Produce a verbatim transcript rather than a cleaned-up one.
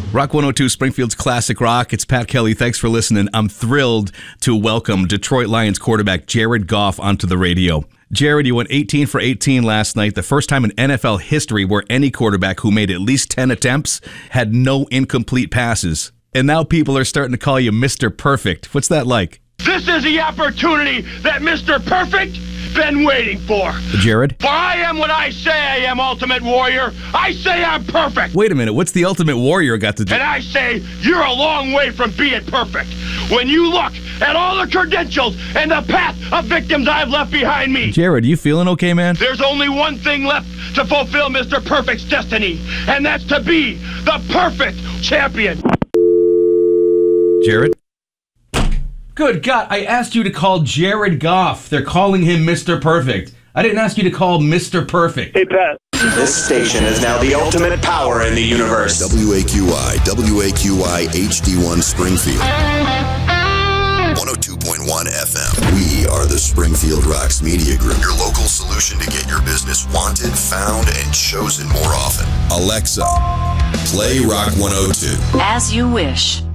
Rock one oh two, Springfield's Classic Rock. It's Pat Kelly. Thanks for listening. I'm thrilled to welcome Detroit Lions quarterback Jared Goff onto the radio. Jared, you went eighteen for eighteen last night, the first time in N F L history where any quarterback who made at least ten attempts had no incomplete passes. And now people are starting to call you Mister Perfect. What's that like? This is the opportunity that Mister Perfect been waiting for. Jared? For I am what I say I am, Ultimate Warrior. I say I'm perfect. Wait a minute, what's the Ultimate Warrior got to do? And I say you're a long way from being perfect. When you look at all the credentials and the path of victims I've left behind me. Jared, you feeling okay, man? There's only one thing left to fulfill Mister Perfect's destiny, and that's to be the perfect champion. Jared? Good God, I asked you to call Jared Goff. They're calling him Mister Perfect. I didn't ask you to call Mister Perfect. Hey, Pat. This station is now the ultimate power in the universe. W A Q I, W A Q I H D one Springfield. one oh two point one F M. We are the Springfield Rocks Media Group, your local solution to get your business wanted, found, and chosen more often. Alexa, play Rock one oh two. As you wish.